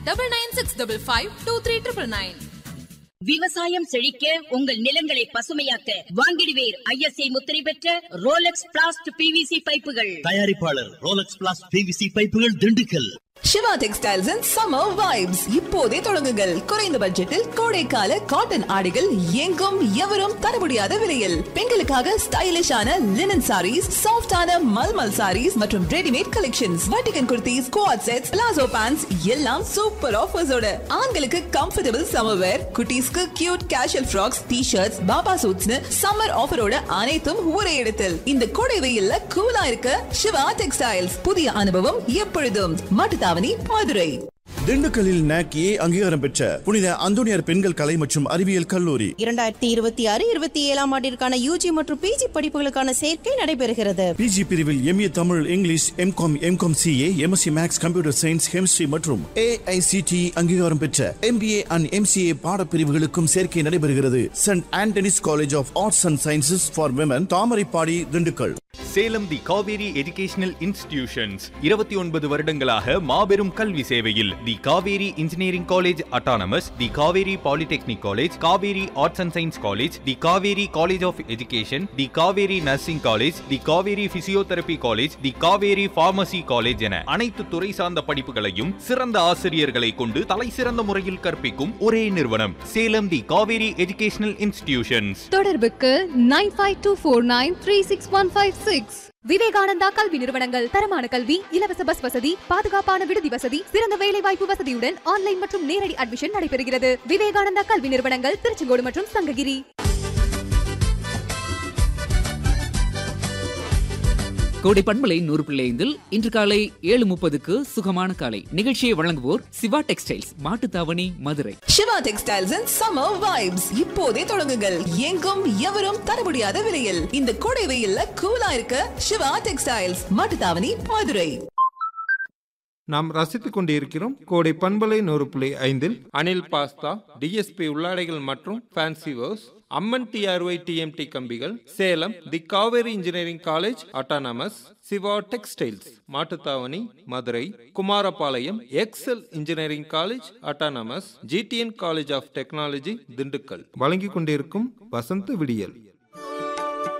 9965523999. விவசாயம் செழிக்க உங்கள் நிலங்களை பசுமையாக்க வாங்கிடுவேர் ஐஎஸ்ஐ முத்திரை பெற்ற ரோலக்ஸ் பிளாஸ்ட் பிவிசி பைப்புகள். தயாரிப்பாளர் ரோலக்ஸ் பிளாஸ்ட் பிவிசி பைப்புகள், Dindigul. Siva textiles and summer vibes இப்போதே தொடங்குங்கள். குறைந்த பட்ஜெட்டில் கோடைக்கால காட்டன் ஆடைகள் எங்கும் எவரும் தர முடியாத விலையில். பெண்களுக்காக ஸ்டைலிஷான லினன் சாரீஸ், சாஃப்டான மல்மல் சாரீஸ் மற்றும் readymade collections, வட்டிகன் kurtis, quad sets, palazzo pants எல்லாம் சூப்பர் ஆஃபர்ஸோட. ஆண்களுக்கு கம்ஃபர்டபிள் சம்மர் வேர், குட்டீஸ்க்கு cute casual frocks, T-shirts, Baba சூட்ஸ்னு summer ஆஃபரோட அனைத்தும் ஒரே இடத்தில். இந்த கோடை வெயில்ல கூலா இருக்க சிவா டெக்ஸ்டைல்ஸ். புதிய அனுபவம் எப்பொழுதும். மட்டுத்தாவணி, மதுரை. திண்டுக்கல்லில் NAC அங்கீகாரம் பெற்ற புனித அந்தோனியார் பெண்கள் கலை மற்றும் அறிவியல் கல்லூரி 2026-27 ஆண்டிற்கான UG மற்றும் PG படிப்புகளுக்கான சேர்க்கை நடைபெறுகிறது. PG பிரிவில் MA Tamil, English, MCOM CA, MSc maths, computer science, chemistry மற்றும் AICT அங்கீகாரம் பெற்ற MBA and MCA பாடப்பிரிவுகளுக்கும் சேர்க்கை நடைபெறுகிறது. Send Anthony's college of arts and sciences for women, Thamaraipadi, Dindigul. Salem the Kaveri educational institutions 29 வருடங்களாக மாபெரும் கல்வி சேவையில். தி Kaveri engineering college autonomous, the Kaveri polytechnic college, Kaveri arts and science college, the Kaveri college of education, the Kaveri nursing college, the Kaveri physiotherapy college, the Kaveri pharmacy college என அனைத்து துறை சார்ந்த படிப்புகளையும் சிறந்த ஆசிரியர்களை கொண்டு தலை சிறந்த முறையில் கற்பிக்கும் ஒரே நிறுவனம் சேலம் தி காவேரி எஜுகேஷனல் இன்ஸ்டிடியூஷன்ஸ். தொடர்புக்கு 9524936156. விவேகானந்தா கல்வி நிறுவனங்கள். தரமான கல்வி, இலவச பஸ் வசதி, பாதுகாப்பான விடுதி வசதி, சிறந்த வேலை வாய்ப்பு வசதியுடன் ஆன்லைன் மற்றும் நேரடி அட்மிஷன் நடைபெறுகிறது. விவேகானந்தா கல்வி நிறுவனங்கள், திருச்செங்கோடு மற்றும் சங்ககிரி. கோடை பண்பலை 100.5 இன்று காலை 7:30க்கு சுகமான காலை நிகழ்ச்சியை வழங்குவோர் Siva textiles, Mattuthavani, Madurai. Siva textiles and summer vibes இப்போதே தொடங்குங்கள். எங்கும் எவரும் தர முடியாத விலையில். இந்த கோடை வெயில்ல கூலா இருக்க சிவா டெக்ஸ்டைல்ஸ், மாட்டுத்தாவணி, மதுரை. நாம் ரசித்துக் கொண்டிருக்கிறோம் கோடை பண்பலை 100.5 அனில் பாஸ்தா, DSP உள்ளாடைகள் மற்றும் ஃபேன்சி வேர்ஸ், அம்மன் TRY TMT கம்பிகள், சேலம் தி Kaveri engineering college autonomous, Siva textiles, Mattuthavani, Madurai, Kumarapalayam XL engineering college autonomous, GTN college of technology, Dindigul வழங்கிக் கொண்டிருக்கும் வசந்த விடியல்.